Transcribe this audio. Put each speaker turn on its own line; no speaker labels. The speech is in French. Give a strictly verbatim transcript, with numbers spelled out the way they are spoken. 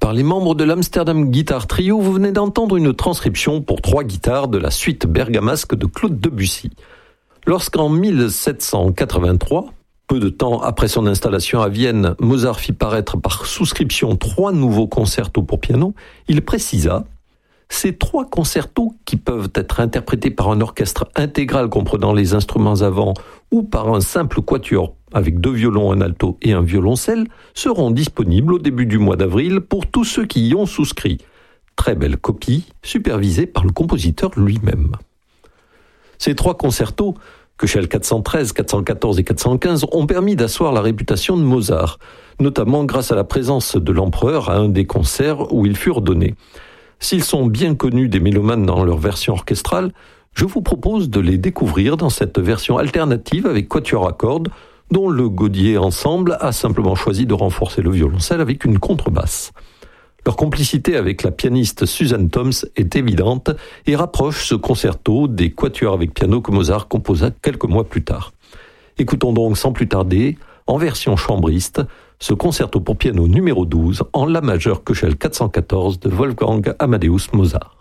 par les membres de l'Amsterdam Guitar Trio, vous venez d'entendre une transcription pour trois guitares de la suite bergamasque de Claude Debussy. Lorsqu'en mille sept cent quatre-vingt-trois, peu de temps après son installation à Vienne, Mozart fit paraître par souscription trois nouveaux concertos pour piano, il précisa: ces trois concertos, qui peuvent être interprétés par un orchestre intégral comprenant les instruments avant ou par un simple quatuor avec deux violons, un alto et un violoncelle, seront disponibles au début du mois d'avril pour tous ceux qui y ont souscrit. Très belle copie, supervisée par le compositeur lui-même. Ces trois concertos, Köchel quatre cent treize, quatre cent quatorze et quatre cent quinze, ont permis d'asseoir la réputation de Mozart, notamment grâce à la présence de l'empereur à un des concerts où ils furent donnés. S'ils sont bien connus des mélomanes dans leur version orchestrale, je vous propose de les découvrir dans cette version alternative avec quatuor à cordes, dont le Gaudier Ensemble a simplement choisi de renforcer le violoncelle avec une contrebasse. Leur complicité avec la pianiste Suzanne Toms est évidente et rapproche ce concerto des quatuors avec piano que Mozart composa quelques mois plus tard. Écoutons donc sans plus tarder, en version chambriste, ce concerto pour piano numéro douze en la majeure Köchel quatre cent quatorze de Wolfgang Amadeus Mozart.